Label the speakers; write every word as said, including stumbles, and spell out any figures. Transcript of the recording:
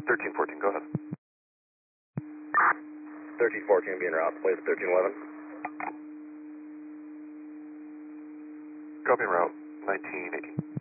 Speaker 1: thirteen fourteen, go ahead.
Speaker 2: thirteen fourteen being route, place thirteen eleven.
Speaker 1: Copy en route, nineteen eighteen.